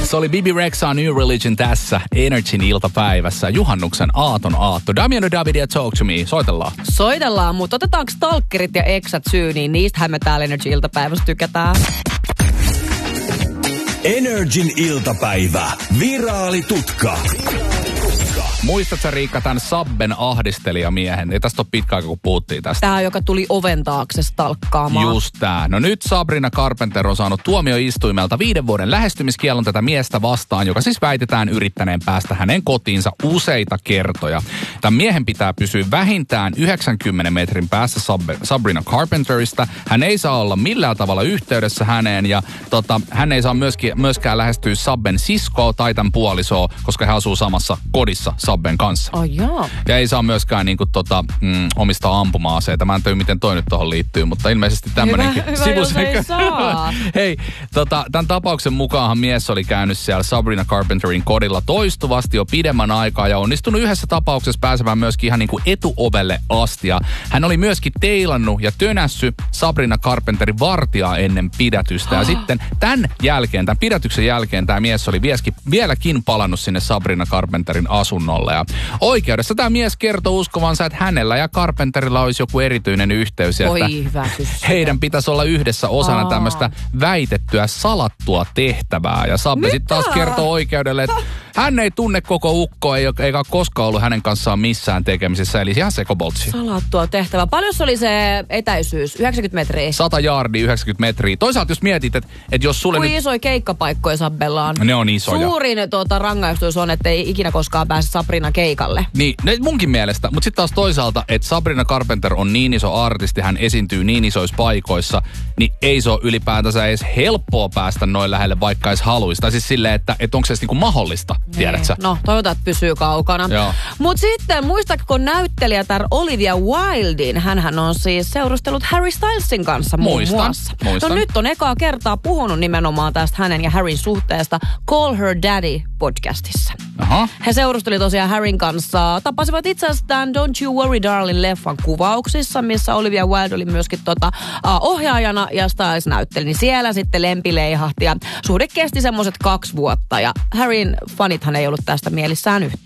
Se oli Bibi Rexha New Religion tässä Energyn iltapäivässä. Juhannuksen aaton aatto. Damiano Davidia Talk to Me. Soitellaan. Soitellaan, mutta otetaanko stalkerit ja eksät syyniin? Niistähän me täällä Energy iltapäivässä tykätään. Energin iltapäivä. Viraalitutka. Muistatko Riikka tämän Sabben ahdistelijamiehen? Ei tästä ole pitkä aika, kun puhuttiin tästä. Tää, joka tuli oven taakse stalkkaamaan. Just tää. No nyt Sabrina Carpenter on saanut tuomioistuimelta 5 vuoden lähestymiskiellon tätä miestä vastaan, joka siis väitetään yrittäneen päästä hänen kotiinsa useita kertoja. Tämän miehen pitää pysyä vähintään 90 metrin päässä Sabrina Carpenterista. Hän ei saa olla millään tavalla yhteydessä häneen ja hän ei saa myöskään lähestyä Sabben siskoa tai tämän puolisoa, koska he asuu samassa kodissa Sabben kanssa. Oh, joo. Ja ei saa myöskään omistaa ampuma-aseita. Mä en tiedä, miten toi nyt tohon liittyy, mutta ilmeisesti tämmönenkin sivuseikka. Hei, tämän tapauksen mukaanhan mies oli käynyt siellä Sabrina Carpenterin kodilla toistuvasti jo pidemmän aikaa ja onnistunut yhdessä tapauksessa pääsemään myöskin ihan niin kuin etuovelle asti. Ja hän oli myöskin teilannut ja tönässy Sabrina Carpenterin vartijaa ennen pidätystä. Ja sitten tämän pidätyksen jälkeen tämä mies oli vieläkin palannut sinne Sabrina Carpenterin asunnolle. Ja oikeudessa tämä mies kertoo uskovansa, että hänellä ja Carpenterilla olisi joku erityinen yhteys. Ja heidän pitäisi olla yhdessä osana tämmöistä väitettyä salattua tehtävää. Ja Sabbe sitten taas kertoo oikeudelle, että hän ei tunne koko ukkoa, eikä ole koskaan ollut hänen kanssaan missään tekemisissä. Eli ihan sekoboltsi. Salattua tehtävää. Paljon se oli se etäisyys? 90 metriä? 100 jaardia, 90 metriä. Toisaalta jos mietit, että jos sulle Kui isoja keikkapaikkoja Sabbella on? Ne on isoja. Suurin rangaistus on, että ei ikinä koskaan pääse Sabrina keikalle. Niin, munkin mielestä. Mutta sitten taas toisaalta, että Sabrina Carpenter on niin iso artisti, hän esiintyy niin isoissa paikoissa, niin ei se ole ylipäätänsä edes helppoa päästä noin lähelle, vaikka edes haluisi. Tai siis silleen, että onko se edes niinku mahdollista, tiedätkö? No, toivotaan, että pysyy kaukana. Mutta sitten, muistatko näyttelijätär Olivia Wildin? Hänhän on siis seurustellut Harry Stylesin kanssa muun muassa. Muistan. No nyt on ekaa kertaa puhunut nimenomaan tästä hänen ja Harryn suhteesta Call Her Daddy podcastissa. Aha. He seurusteli tosiaan Harryn kanssa. Tapasivat itse asiassa tämän Don't You Worry Darling -leffan kuvauksissa, missä Olivia Wilde oli myöskin ohjaajana ja Styles näytteli. Niin siellä sitten lempi leihahti ja suhde kesti semmoiset 2 vuotta. Ja Harryn fanithan ei ollut tästä mielissään yhtään.